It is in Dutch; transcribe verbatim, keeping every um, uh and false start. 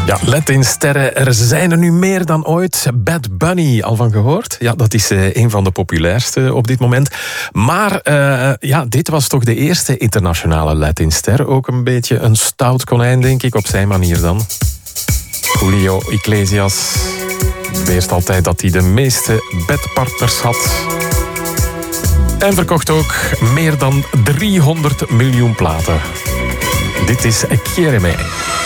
Ja, Latin-sterren, er zijn er nu meer dan ooit. Bad Bunny, al van gehoord? Ja, dat is uh, een van de populairste op dit moment. Maar uh, ja, dit was toch de eerste internationale Latin-ster. Ook een beetje een stout konijn, denk ik, op zijn manier dan. Julio Iglesias beweert altijd dat hij de meeste bedpartners had. En verkocht ook meer dan driehonderd miljoen platen. Dit is Quiéreme.